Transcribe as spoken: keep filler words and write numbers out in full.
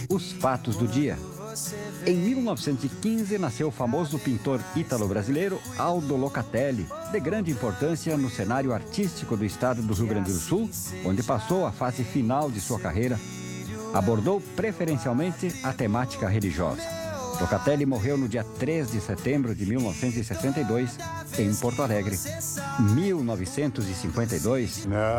Os fatos do dia. Em mil novecentos e quinze, nasceu o famoso pintor ítalo-brasileiro Aldo Locatelli, de grande importância no cenário artístico do estado do Rio Grande do Sul, onde passou a fase final de sua carreira. Abordou preferencialmente a temática religiosa. Locatelli morreu no dia três de setembro de mil novecentos e sessenta e dois, em Porto Alegre. mil novecentos e cinquenta e dois... Não.